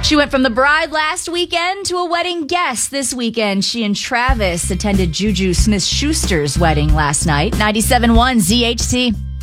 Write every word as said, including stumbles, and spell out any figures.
She went from the bride last weekend to a wedding guest this weekend. She and Travis attended Juju Smith-Schuster's wedding last night. ninety-seven point one Z H T.